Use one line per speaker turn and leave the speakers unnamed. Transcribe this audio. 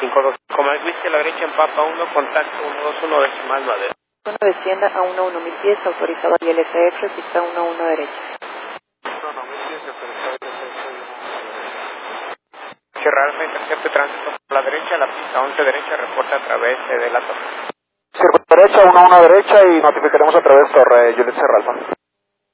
52 como el whisky a la derecha en Papa 1, contacto 121 decimal madera.
Zona descienda a 11 pies, autorizado y LTF, pista 11 derecha.
No, 1000 pies, autorizado y LTF. Cerrar el intercepto de tránsito a la derecha, la pista 11 derecha, reporta a través de la torre.
Circuito derecha, 11 derecha y notificaremos a través torre Juliet Serra Alfa.